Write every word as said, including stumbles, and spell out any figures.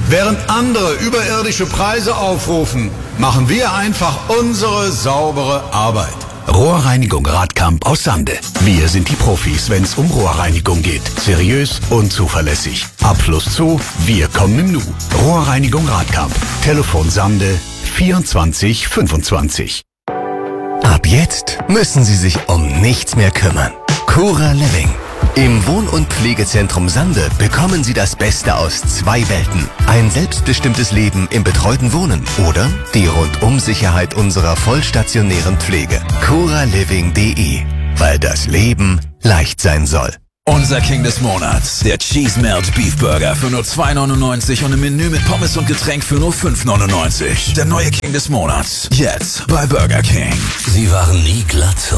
Während andere überirdische Preise aufrufen, machen wir einfach unsere saubere Arbeit. Rohrreinigung Radkamp aus Sande. Wir sind die Profis, wenn es um Rohrreinigung geht. Seriös und zuverlässig. Abfluss zu, wir kommen im Nu. Rohrreinigung Radkamp. Telefon Sande vierundzwanzig fünfundzwanzig. Ab jetzt müssen Sie sich um nichts mehr kümmern. Cura Living. Im Wohn- und Pflegezentrum Sande bekommen Sie das Beste aus zwei Welten. Ein selbstbestimmtes Leben im betreuten Wohnen oder die Rundum-Sicherheit unserer vollstationären Pflege. cura living punkt de, weil das Leben leicht sein soll. Unser King des Monats, der Cheese Melt Beef Burger für nur zwei neunundneunzig und ein Menü mit Pommes und Getränk für nur fünf neunundneunzig. Der neue King des Monats, jetzt bei Burger King. Sie waren nie glatt